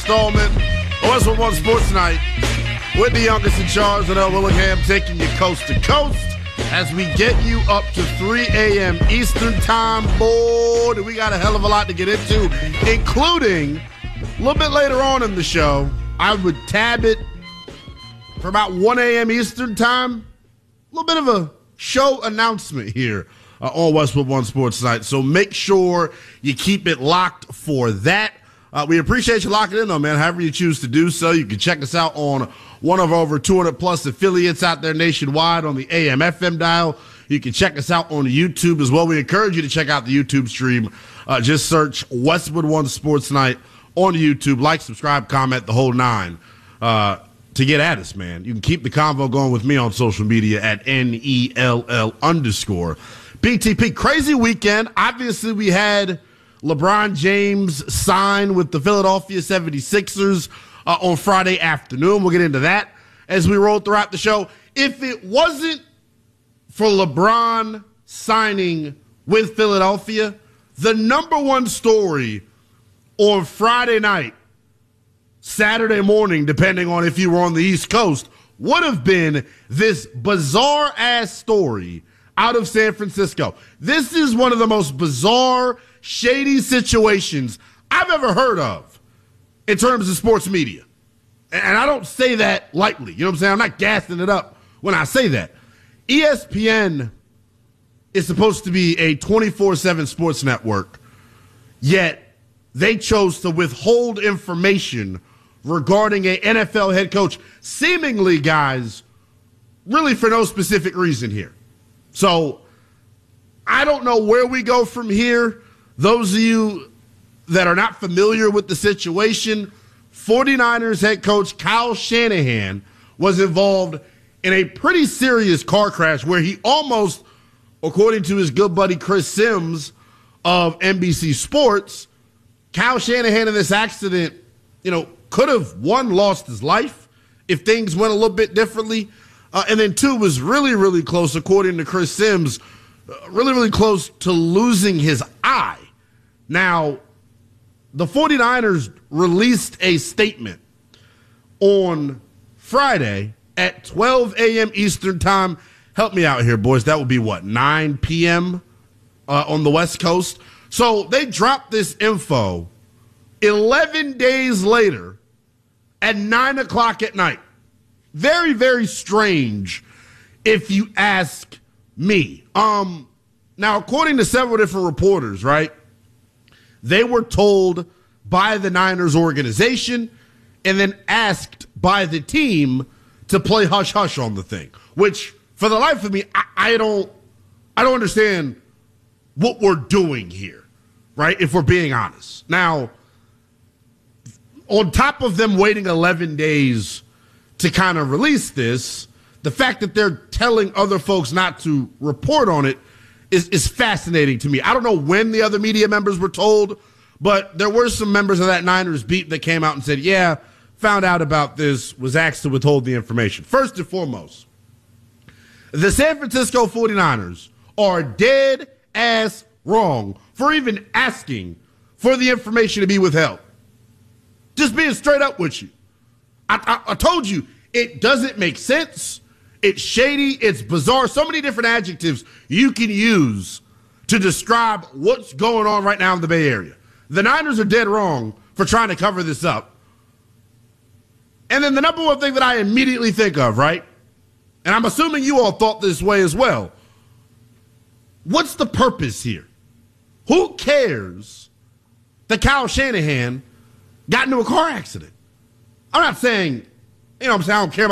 installment of Westwood One Sports Night with the youngest in charge, Liddell Willingham, taking you coast to coast as we get you up to 3 a.m. Eastern time. Boy, we got a hell of a lot to get into, including a little bit later on in the show. I would tab it for about 1 a.m. Eastern time. A little bit of a show announcement here on Westwood One Sports Night. So make sure you keep it locked for that. We appreciate you locking in, though, man. However you choose to do so, you can check us out on one of our over 200-plus affiliates out there nationwide on the AM/FM dial. You can check us out on YouTube as well. We encourage you to check out the YouTube stream. Just search Westwood One Sports Night on YouTube. Like, subscribe, comment, the whole nine to get at us, man. You can keep the convo going with me on social media at NELL_BTP. Crazy weekend. Obviously, we had LeBron James sign with the Philadelphia 76ers on Friday afternoon. We'll get into that as we roll throughout the show. If it wasn't for LeBron signing with Philadelphia, the number one story on Friday night, Saturday morning, depending on if you were on the East Coast, would have been this bizarre-ass story out of San Francisco. This is one of the most bizarre, shady situations I've ever heard of in terms of sports media. And I don't say that lightly. You know what I'm saying? I'm not gassing it up when I say that. ESPN is supposed to be a 24/7 sports network, yet they chose to withhold information regarding an NFL head coach, seemingly, guys, really for no specific reason here. So I don't know where we go from here. Those of you that are not familiar with the situation, 49ers head coach Kyle Shanahan was involved in a pretty serious car crash where he almost, according to his good buddy Chris Sims of NBC Sports, Kyle Shanahan in this accident, could have, one, lost his life if things went a little bit differently. And then, two, was really, really close, according to Chris Sims, really, really close to losing his eye. Now, the 49ers released a statement on Friday at 12 a.m. Eastern time. Help me out here, boys. That would be, 9 p.m. On the West Coast? So they dropped this info 11 days later at 9 o'clock at night. Very, very strange if you ask me. Now, according to several different reporters, right, they were told by the Niners organization and then asked by the team to play hush-hush on the thing, which, for the life of me, I don't understand what we're doing here, right, if we're being honest. Now, on top of them waiting 11 days to kind of release this, the fact that they're telling other folks not to report on it is fascinating to me. I don't know when the other media members were told, but there were some members of that Niners beat that came out and said, yeah, found out about this, was asked to withhold the information. First and foremost, the San Francisco 49ers are dead ass wrong for even asking for the information to be withheld. Just being straight up with you. I told you, it doesn't make sense. It's shady. It's bizarre. So many different adjectives you can use to describe what's going on right now in the Bay Area. The Niners are dead wrong for trying to cover this up. And then the number one thing that I immediately think of, right? And I'm assuming you all thought this way as well. What's the purpose here? Who cares that Kyle Shanahan got into a car accident? I'm not saying, I don't care